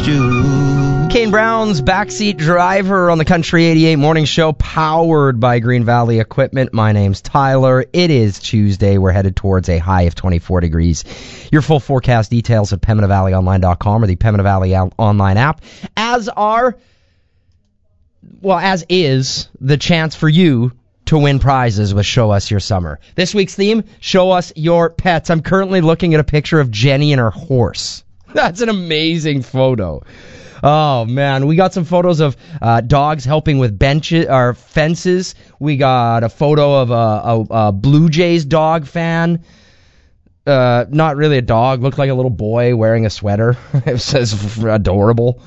you. Kane Brown's Backseat Driver on the Country 88 Morning Show, powered by Green Valley Equipment. My name's Tyler. It is Tuesday. We're headed towards a high of 24 degrees. Your full forecast details at PembinaValleyOnline.com or the Pembina Valley Online app, as is the chance for you to win prizes with Show Us Your Summer. This week's theme, Show Us Your Pets. I'm currently looking at a picture of Jenny and her horse. That's an amazing photo. Oh, man. We got some photos of dogs helping with benches or fences. We got a photo of a Blue Jays dog fan. Not really a dog. Looked like a little boy wearing a sweater. It says adorable.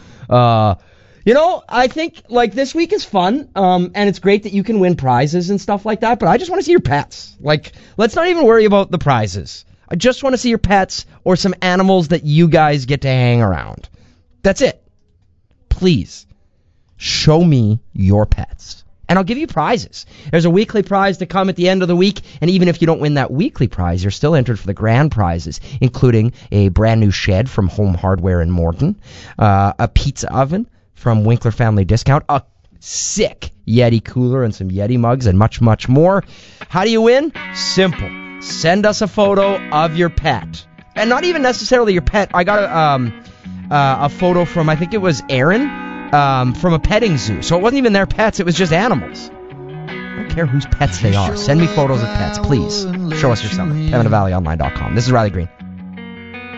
I think this week is fun, and it's great that you can win prizes and stuff like that, but I just want to see your pets. Let's not even worry about the prizes. I just want to see your pets or some animals that you guys get to hang around. That's it. Please, show me your pets, and I'll give you prizes. There's a weekly prize to come at the end of the week, and even if you don't win that weekly prize, you're still entered for the grand prizes, including a brand new shed from Home Hardware in Morton, a pizza oven from Winkler Family Discount, a sick Yeti cooler and some Yeti mugs, and much, much more. How do you win? Simple. Send us a photo of your pet. And not even necessarily your pet. I got a photo from, I think it was Aaron, from a petting zoo. So it wasn't even their pets, it was just animals. I don't care whose pets they are. Send me photos of pets, please. Show us your summer. PembinaValleyOnline.com. This is Riley Green.